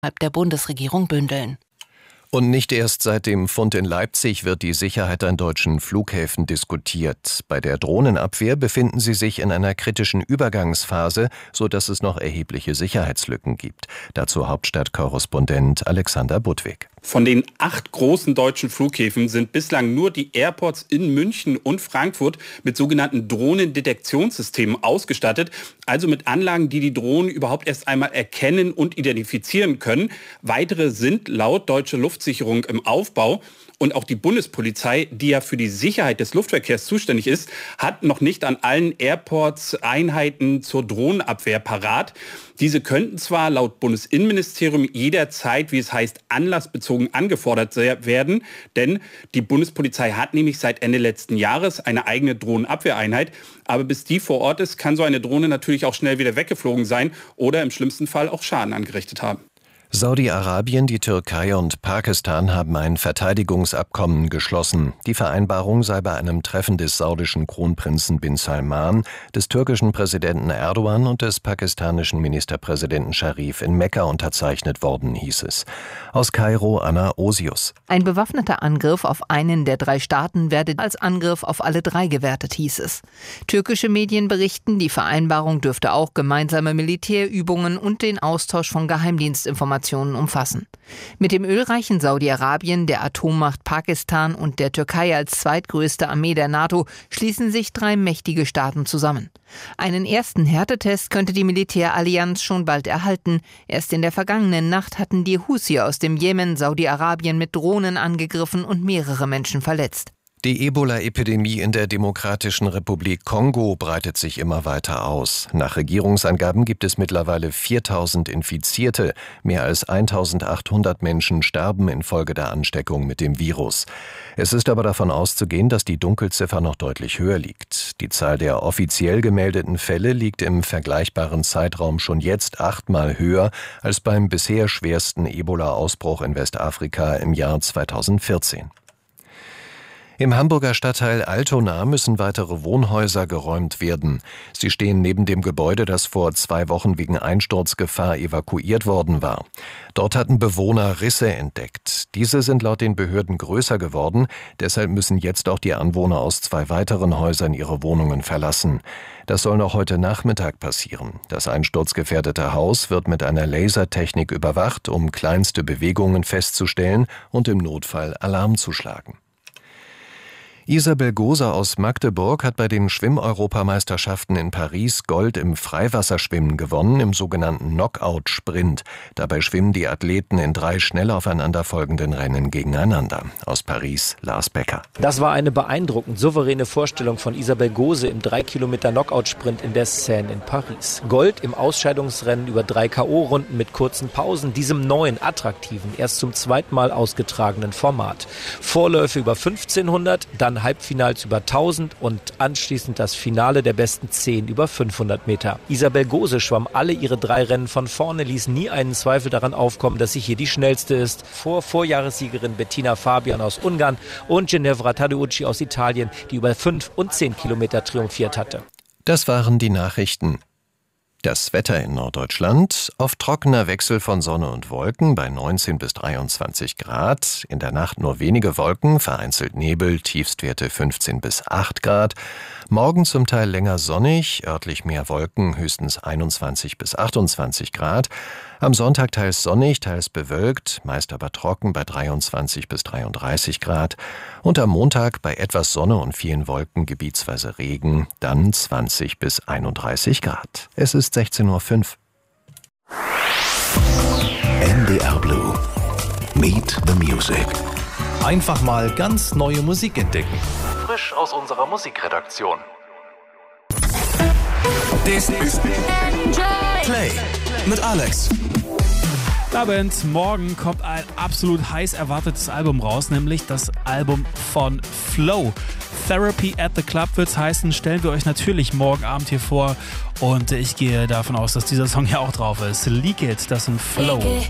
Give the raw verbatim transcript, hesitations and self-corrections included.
der Bundesregierung bündeln. Und nicht erst seit dem Fund in Leipzig wird die Sicherheit an deutschen Flughäfen diskutiert. Bei der Drohnenabwehr befinden sie sich in einer kritischen Übergangsphase, sodass es noch erhebliche Sicherheitslücken gibt. Dazu Hauptstadtkorrespondent Alexander Budwig. Von den acht großen deutschen Flughäfen sind bislang nur die Airports in München und Frankfurt mit sogenannten Drohnendetektionssystemen ausgestattet, also mit Anlagen, die die Drohnen überhaupt erst einmal erkennen und identifizieren können. Weitere sind laut Deutsche Luftsicherung im Aufbau. Und auch die Bundespolizei, die ja für die Sicherheit des Luftverkehrs zuständig ist, hat noch nicht an allen Airports Einheiten zur Drohnenabwehr parat. Diese könnten zwar laut Bundesinnenministerium jederzeit, wie es heißt, anlassbezogen angefordert werden, denn die Bundespolizei hat nämlich seit Ende letzten Jahres eine eigene Drohnenabwehreinheit. Aber bis die vor Ort ist, kann so eine Drohne natürlich auch schnell wieder weggeflogen sein oder im schlimmsten Fall auch Schaden angerichtet haben. Saudi-Arabien, die Türkei und Pakistan haben ein Verteidigungsabkommen geschlossen. Die Vereinbarung sei bei einem Treffen des saudischen Kronprinzen bin Salman, des türkischen Präsidenten Erdogan und des pakistanischen Ministerpräsidenten Sharif in Mekka unterzeichnet worden, hieß es. Aus Kairo Anna Osius. Ein bewaffneter Angriff auf einen der drei Staaten werde als Angriff auf alle drei gewertet, hieß es. Türkische Medien berichten, die Vereinbarung dürfte auch gemeinsame Militärübungen und den Austausch von Geheimdienstinformationen umfassen. Mit dem ölreichen Saudi-Arabien, der Atommacht Pakistan und der Türkei als zweitgrößte Armee der NATO schließen sich drei mächtige Staaten zusammen. Einen ersten Härtetest könnte die Militärallianz schon bald erhalten. Erst in der vergangenen Nacht hatten die Husi aus dem Jemen Saudi-Arabien mit Drohnen angegriffen und mehrere Menschen verletzt. Die Ebola-Epidemie in der Demokratischen Republik Kongo breitet sich immer weiter aus. Nach Regierungsangaben gibt es mittlerweile viertausend Infizierte. Mehr als eintausendachthundert Menschen sterben infolge der Ansteckung mit dem Virus. Es ist aber davon auszugehen, dass die Dunkelziffer noch deutlich höher liegt. Die Zahl der offiziell gemeldeten Fälle liegt im vergleichbaren Zeitraum schon jetzt achtmal höher als beim bisher schwersten Ebola-Ausbruch in Westafrika im Jahr zweitausendvierzehn. Im Hamburger Stadtteil Altona müssen weitere Wohnhäuser geräumt werden. Sie stehen neben dem Gebäude, das vor zwei Wochen wegen Einsturzgefahr evakuiert worden war. Dort hatten Bewohner Risse entdeckt. Diese sind laut den Behörden größer geworden. Deshalb müssen jetzt auch die Anwohner aus zwei weiteren Häusern ihre Wohnungen verlassen. Das soll noch heute Nachmittag passieren. Das einsturzgefährdete Haus wird mit einer Lasertechnik überwacht, um kleinste Bewegungen festzustellen und im Notfall Alarm zu schlagen. Isabel Gose aus Magdeburg hat bei den Schwimm-Europameisterschaften in Paris Gold im Freiwasserschwimmen gewonnen, im sogenannten Knockout-Sprint. Dabei schwimmen die Athleten in drei schnell aufeinanderfolgenden Rennen gegeneinander. Aus Paris, Lars Becker. Das war eine beeindruckend souveräne Vorstellung von Isabel Gose im drei Kilometer Knockout-Sprint in der Seine in Paris. Gold im Ausscheidungsrennen über drei K O-Runden mit kurzen Pausen, diesem neuen, attraktiven, erst zum zweiten Mal ausgetragenen Format. Vorläufe über fünfzehnhundert, dann Halbfinals über tausend und anschließend das Finale der besten zehn über fünfhundert Meter. Isabel Gose schwamm alle ihre drei Rennen von vorne, ließ nie einen Zweifel daran aufkommen, dass sie hier die schnellste ist. Vor Vorjahressiegerin Bettina Fabian aus Ungarn und Ginevra Tadeucci aus Italien, die über fünf und zehn Kilometer triumphiert hatte. Das waren die Nachrichten. Das Wetter in Norddeutschland, oft trockener Wechsel von Sonne und Wolken bei neunzehn bis dreiundzwanzig Grad. In der Nacht nur wenige Wolken, vereinzelt Nebel, Tiefstwerte fünfzehn bis acht Grad. Morgen zum Teil länger sonnig, örtlich mehr Wolken, höchstens einundzwanzig bis achtundzwanzig Grad. Am Sonntag teils sonnig, teils bewölkt, meist aber trocken bei dreiundzwanzig bis dreiunddreißig Grad. Und am Montag bei etwas Sonne und vielen Wolken gebietsweise Regen, dann zwanzig bis einunddreißig Grad. Es ist sechzehn Uhr fünf. N D R Blue. Meet the Music. Einfach mal ganz neue Musik entdecken. Frisch aus unserer Musikredaktion. This is Play mit Alex. Abend, morgen kommt ein absolut heiß erwartetes Album raus, nämlich das Album von Flow. Therapy at the Club wird's heißen, stellen wir euch natürlich morgen Abend hier vor und ich gehe davon aus, dass dieser Song ja auch drauf ist. Leak It, das sind Flow.